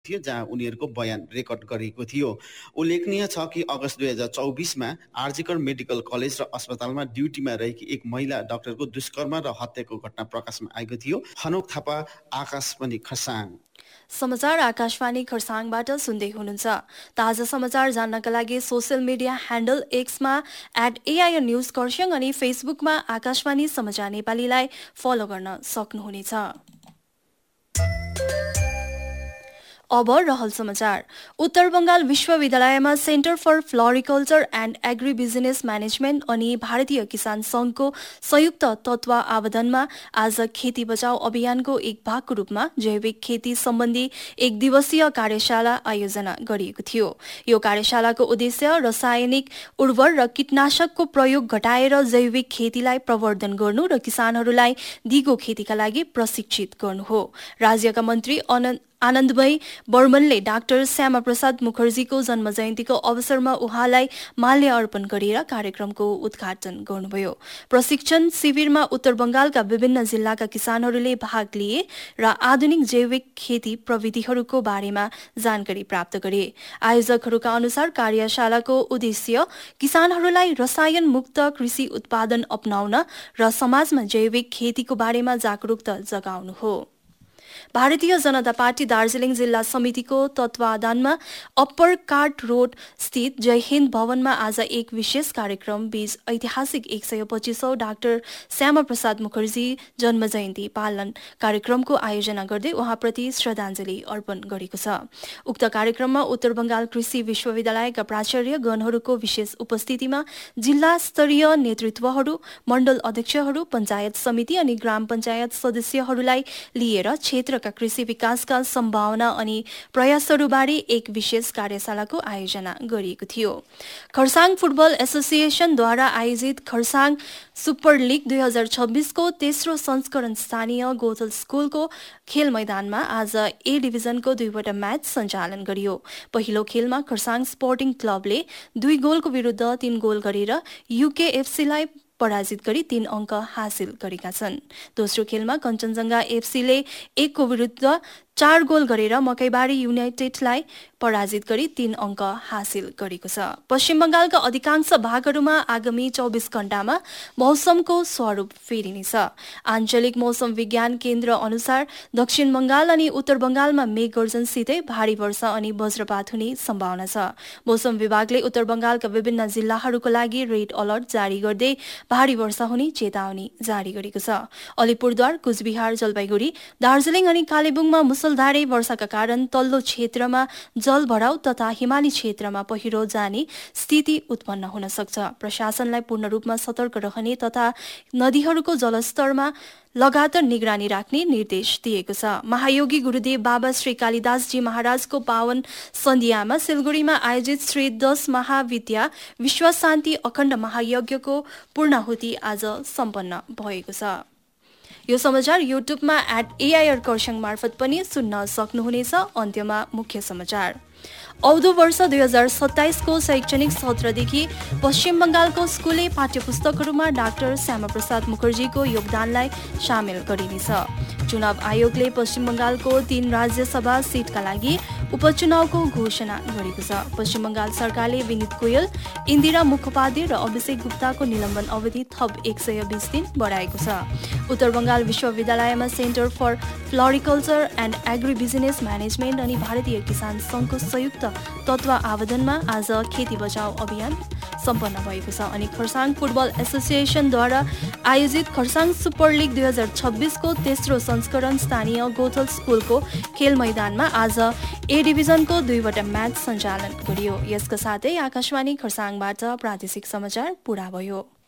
थियो जहाँ उनीहरूको बयान रेकर्ड गरिएको थियो। उल्लेखनीय छ कि अगस्त 2024मा आरजिकर मेडिकल कलेज र अस्पतालमा ड्युटीमा रहेकी एक महिला डाक्टरको दुष्कर्म र हत्याको घटना प्रकाशमा आएको थियो। हनोक थापा, आकाशवाणी खरसाङ। समाचार आकाशवाणी खरसाङबाट सुन्दै हुनुहुन्छ। ताजा समाचार जान्नका लागि social media handle एक्समा @AIR news Kurseong अनि फेसबुकमा आकाशवाणी समाचार नेपालीलाई फलो गर्न सक्नुहुनेछ। अब रहल समाचार। उत्तर बंगाल विश्वविद्यालयमा centre for floriculture and agri business management अनि भारतीय किसान संघको संयुक्त तत्वावधानमा आज खेती बचाउ अभियानको एक भागको रूपमा जैविक खेती सम्बन्धी एक दिवसीय कार्यशाला आयोजना गरिएको थियो। यो कार्यशालाको उद्देश्य रासायनिक उर्वर र कीटनाशकको प्रयोग घटाएर जैविक खेतीलाई प्रवर्धन गर्नु र किसानहरूलाई दिगो खेतीका लागि प्रशिक्षित गर्नु हो। राज्यका मन्त्री आनन्दमयी बर्मनले डाक्टर श्यामाप्रसाद मुखर्जीको जन्म जयन्तीको अवसरमा उहाँलाई माल्य अर्पण गरेर कार्यक्रमको उद्घाटन गर्नुभयो। प्रशिक्षण शिविरमा उत्तर बंगालका विभिन्न जिल्लाका किसानहरूले भाग लिए र आधुनिक जैविक खेती प्रविधिहरूको बारेमा जानकारी प्राप्त गरे। आयोजकहरूका अनुसार कार्यशालाको उद्देश्य किसानहरूलाई रसायन मुक्त कृषि उत्पादन अपनाउन र समाजमा जैविक खेतीको बारेमा जागरूकता जगाउनु हो। भारतीय जनता पार्टी दार्जिलिङ जिल्ला समितिको तत्वावधानमा अप्पर कार्ट रोड स्थित जय हिन्द भवनमा आज एक विशेष कार्यक्रम बीच ऐतिहासिक 125औं डाक्टर श्यामाप्रसाद मुखर्जी जन्म जयन्ती पालन कार्यक्रमको आयोजना गर्दै उहाँप्रति श्रद्धाञ्जली अर्पण गरेको छ। उक्त कार्यक्रममा उत्तर बंगाल कृषि विश्वविद्यालयका प्राचार्यगणहरूको विशेष उपस्थितिमा जिल्ला स्तरीय नेतृत्वहरू, मण्डल अध्यक्षहरू, पञ्चायत समिति अनि ग्राम पञ्चायत सदस्यहरूलाई लिएर क्षेत्रका कृषि विकासका सम्भावना अनि प्रयासहरूबारे एक विशेष कार्यशालाको आयोजना गरिएको थियो। खरसाङ फुटबल एसोसिएसनद्वारा आयोजित खरसाङ सुपर लिग 2026 को तेस्रो संस्करण स्थानीय गोथल स्कुलको खेल मैदानमा आज ए डिभिजनको 2वटा म्याच सञ्चालन गरियो। पहिलो खेलमा खरसाङ स्पोर्टिङ क्लबले 2 गोलको विरुद्ध 3 गोल गरेर युकेएफसीलाई पराजित गरी 3 अङ्क हासिल गरेका छन्। दोस्रो खेलमा कञ्चनजङ्घा एफसीले 1 को विरुद्ध 4 गोल गरेर मकैबारी युनाइटेडलाई पराजित गरी 3 अङ्क हासिल गरेको छ। पश्चिम बंगालका अधिकांश भागहरूमा आगामी 24 घण्टामा मौसमको स्वरूप फेरिनेछ। आञ्चलिक मौसम विज्ञान केन्द्र अनुसार दक्षिण बंगाल अनि उत्तर बंगालमा मेघ गर्जनसितै भारी वर्षा अनि वज्रपात हुने सम्भावना छ। मौसम विभागले उत्तर बंगालका विभिन्न जिल्लाहरूका लागि रेड अलर्ट जारी गर्दै भारी वर्षा हुने चेतावनी जारी गरेको छ। अलिपुरद्वार, कुचबिहार, जलपाइगुडी, दार्जिलिङ अनि कालेबुङमा मुसलधारे वर्षाका कारण तल्लो क्षेत्रमा जलभराव तथा हिमाली क्षेत्रमा पहिरो जाने स्थिति उत्पन्न हुन सक्छ। प्रशासनलाई पूर्ण रूपमा सतर्क रहने तथा नदीहरूको जलस्तरमा लगातार निगरानी राख्ने निर्देश दिएको छ। महायोगी गुरुदेव बाबा श्री कालिदासजी महाराजको पावन सन्ध्यामा सिलगढीमा आयोजित श्री 10 महाविद्या विश्व शान्ति अखण्ड महायज्ञको पूर्णाहुति आज सम्पन्न भएको छ। यो समाचार युट्युबमा @AIR खरसाङ मार्फत पनि सुन्न सक्नुहुनेछ। अन्त्यमा मुख्य समाचार। आउँदो वर्ष 2027 को शैक्षणिक सत्रदेखि पश्चिम बंगालको स्कुले पाठ्यपुस्तकहरूमा डाक्टर श्यामाप्रसाद मुखर्जीको योगदानलाई सामेल गरिनेछ। चुनाव आयोगले पश्चिम बंगालको 3 राज्यसभा सिटका लागि उपचुनावको घोषणा गरेको छ। पश्चिम बंगाल सरकारले विनित गोयल, इन्दिरा मुखोपाध्याय र अभिषेक गुप्ताको निलम्बन अवधि थप 120 दिन बढाएको छ। उत्तर बंगाल विश्वविद्यालयमा centre for floriculture and agri business management अनि भारतीय किसान संघको संयुक्त तत्वावधानमा आज खेती बचाउ अभियान सम्पन्न भएको छ। अनि खरसाङ फुटबल एसोसिएसनद्वारा आयोजित खरसाङ सुपर लिग 2026 को तेस्रो संस्करण स्थानीय गोथल स्कुलको खेल मैदानमा आज ए डिभिजनको 2वटा म्याच सञ्चालन गरियो। यसका साथै आकाशवाणी खरसाङबाट प्रादेशिक समाचार पूरा भयो।